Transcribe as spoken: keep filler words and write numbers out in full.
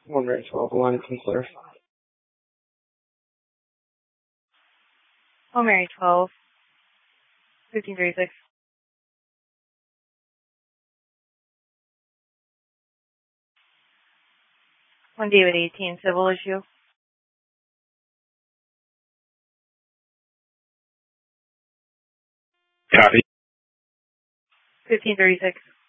One Mary twelve, line Sinclair. One Mary twelve, fifteen thirty-six. One David eighteen, civil issue. Copy. fifteen thirty-six.